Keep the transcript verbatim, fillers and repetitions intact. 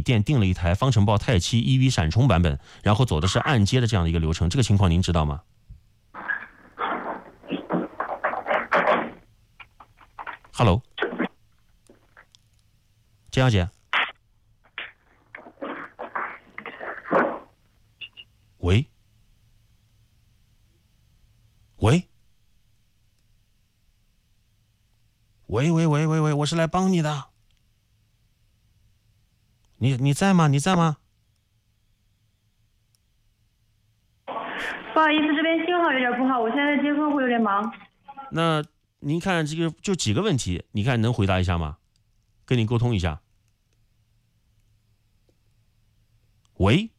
店订了一台方程豹钛七 E V 闪充版本，然后走的是按揭的这样的一个流程，这个情况您知道吗？Hello， 简小姐，喂，喂，喂喂喂喂喂，我是来帮你的，你你在吗？你在吗？ 不好意思，这边信号有点不好，我现在接客户有点忙。 那您看这个就几个问题，你看能回答一下吗？跟你沟通一下。喂。